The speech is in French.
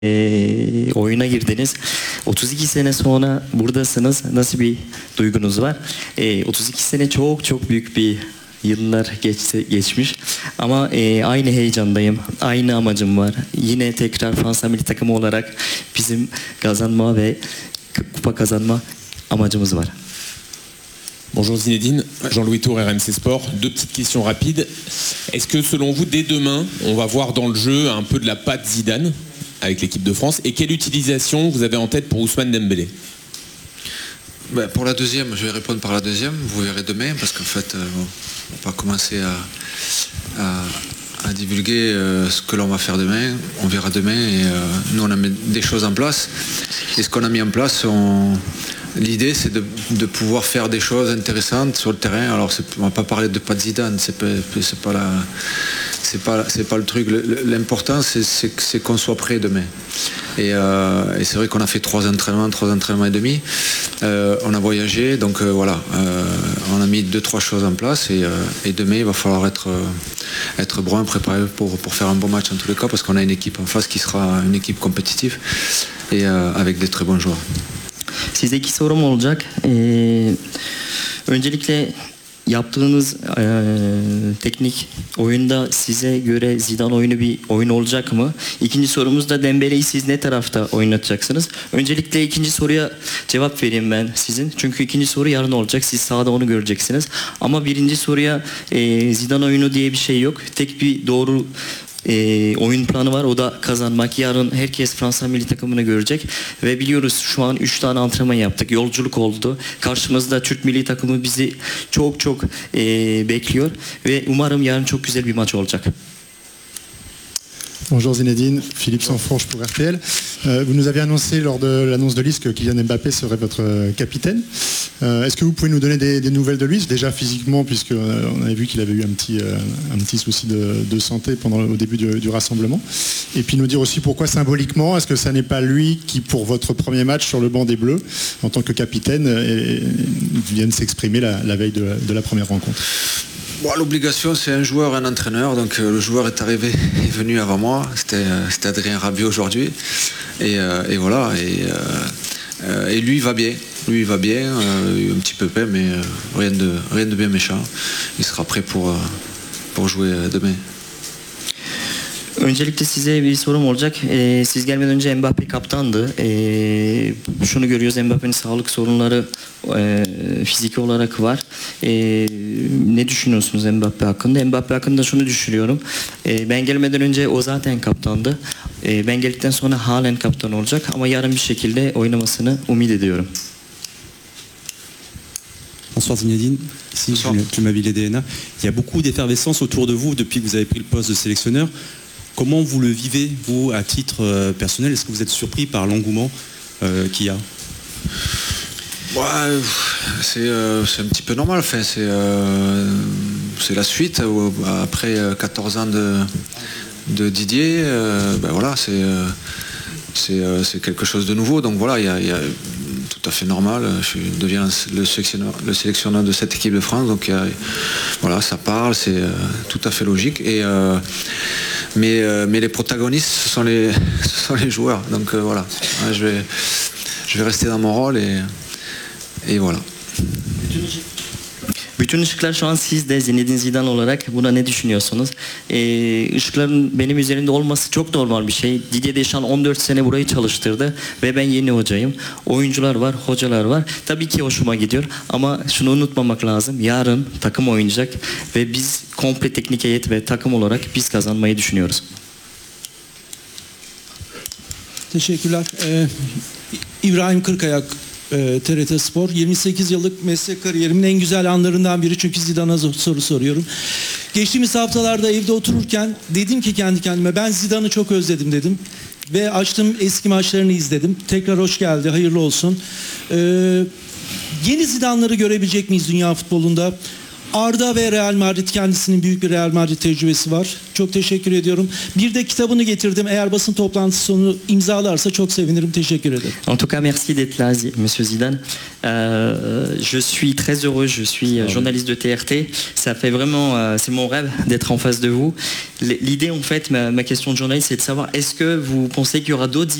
oyuna girdiniz. 32 sene sonra buradasınız. Nasıl bir duygunuz var? 32 sene çok çok büyük bir yıllar geçmiş. Ama aynı heyecandayım. Aynı amacım var. Yine tekrar Fransa milli takımı olarak bizim kazanma ve kupa kazanma amacımız var. Bonjour Zinedine, Jean-Louis Tour, RMC Sport. Deux petites questions rapides. Est-ce que selon vous, dès demain, on va voir dans le jeu un peu de la patte Zidane avec l'équipe de France? Et quelle utilisation vous avez en tête pour Ousmane Dembélé? Pour la deuxième, je vais répondre par la deuxième. Vous verrez demain, parce qu'en fait, on va commencer à divulguer ce que l'on va faire demain. On verra demain et nous, on a mis des choses en place. Et ce qu'on a mis en place, l'idée, c'est de pouvoir faire des choses intéressantes sur le terrain. Alors, on ne va pas parler de pas de Zidane, c'est pas le truc. L'important, c'est qu'on soit prêt demain. Et c'est vrai qu'on a fait 3 entraînements et demi. On a voyagé, donc voilà. On a mis 2-3 choses en place et demain, il va falloir être bon, préparé pour faire un bon match en tous les cas, parce qu'on a une équipe en face qui sera une équipe compétitive et avec des très bons joueurs. Size 2 sorum olacak. Öncelikle yaptığınız teknik oyunda size göre Zidane oyunu bir oyun olacak mı? İkinci sorumuz da Dembele'yi siz ne tarafta oynatacaksınız? Öncelikle ikinci soruya cevap vereyim ben sizin. Çünkü ikinci soru yarın olacak. Siz sahada onu göreceksiniz. Ama birinci soruya Zidane oyunu diye bir şey yok. Tek bir doğru oyun planı var, o da kazanmak. Yarın herkes Fransa milli takımını görecek ve biliyoruz şu an 3 tane antrenman yaptık, yolculuk oldu. Karşımızda Türk milli takımı bizi çok çok bekliyor ve umarım yarın çok güzel bir maç olacak. Bonjour Zinedine, Philippe Sanfourche pour RTL. Vous nous aviez annoncé lors de l'annonce de liste que Kylian Mbappé serait votre capitaine. Est-ce que vous pouvez nous donner des nouvelles de lui, déjà physiquement, puisqu'on avait vu qu'il avait eu un petit souci de santé au début du rassemblement. Et puis nous dire aussi pourquoi symboliquement, est-ce que ça n'est pas lui qui, pour votre premier match sur le banc des Bleus, en tant que capitaine, vienne s'exprimer la veille de la première rencontre? L'obligation, c'est un joueur, un entraîneur. Donc le joueur est venu avant moi. C'était Adrien Rabiot aujourd'hui. Et voilà. Et lui, il va bien. Lui, il va bien. Un petit peu peine, mais rien de bien méchant. Il sera prêt pour jouer demain. Öncelikle size bir sorum olacak. Siz gelmeden önce Mbappé kaptandı. Şunu görüyoruz, Mbappe'nin sağlık sorunları fiziki olarak var. Ne düşünüyorsunuz Mbappé hakkında? Mbappé hakkında şunu düşünüyorum. Ben gelmeden önce o zaten kaptandı. Ben geldikten sonra halen kaptan olacak ama yarın bir şekilde oynamasını umut ediyorum. Bonsoir Zinedine, ici Jumabile DNA. Il y a beaucoup d'effervescence autour de vous depuis que vous avez pris le poste de sélectionneur. Comment vous le vivez, vous, à titre personnel? Est-ce que vous êtes surpris par l'engouement qu'il y a? C'est un petit peu normal. Enfin, c'est la suite. Après 14 ans de Didier, voilà, c'est quelque chose de nouveau. Donc voilà, il y a tout à fait normal. Je deviens le sélectionneur de cette équipe de France. Donc voilà, ça parle, c'est tout à fait logique. Mais les protagonistes, ce sont les joueurs. Donc voilà, je vais rester dans mon rôle et voilà. Bütün ışıklar şu an sizde, Zinedine Zidane olarak. Buna ne düşünüyorsunuz? Işıkların benim üzerimde olması çok normal bir şey. Didier Deschamps 14 sene burayı çalıştırdı ve ben yeni hocayım. Oyuncular var, hocalar var. Tabii ki hoşuma gidiyor ama şunu unutmamak lazım. Yarın takım oynayacak ve biz komple teknik heyet ve takım olarak biz kazanmayı düşünüyoruz. Teşekkürler. İbrahim Kırkayak, TRT Spor. 28 yıllık meslek kariyerimin en güzel anlarından biri, çünkü Zidane'a soru soruyorum. Geçtiğimiz haftalarda evde otururken dedim ki kendi kendime, ben Zidane'ı çok özledim dedim. Ve açtım, eski maçlarını izledim. Tekrar hoş geldi, hayırlı olsun. Yeni Zidane'ları görebilecek miyiz dünya futbolunda? Arda ve Real Madrid, kendisinin büyük bir Real Madrid tecrübesi var. Çok teşekkür ediyorum. Bir de kitabını getirdim. Eğer basın toplantısı sonu imzalarsa çok sevinirim. Teşekkür ederim. En tout cas, merci d'être là, Monsieur Zidane. Je suis très heureux, je suis journaliste de TRT. Ça fait vraiment, c'est mon rêve d'être en face de vous. L'idée, en fait, ma question de journaliste, c'est de savoir, est-ce que vous pensez qu'il y aura d'autres